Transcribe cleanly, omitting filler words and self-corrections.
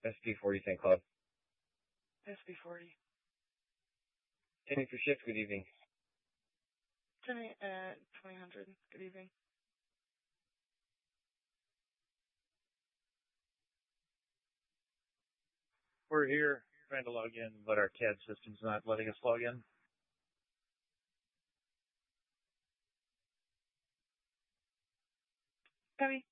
SP40 St. Cloud. SP40. Timmy for shift, good evening. Timmy at 2000. Good evening. We're here trying to log in, but our CAD system's not letting us log in. Timmy.